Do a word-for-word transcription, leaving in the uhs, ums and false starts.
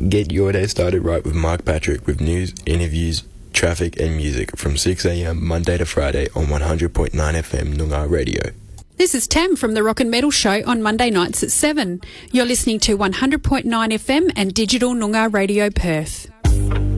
Get your day started right with Mark Patrick with news, interviews, traffic and music from six a.m. Monday to Friday on one hundred point nine F M Noongar Radio. This is Tam from the Rock and Metal Show on Monday nights at seven. You're listening to one hundred point nine F M and Digital Noongar Radio Perth.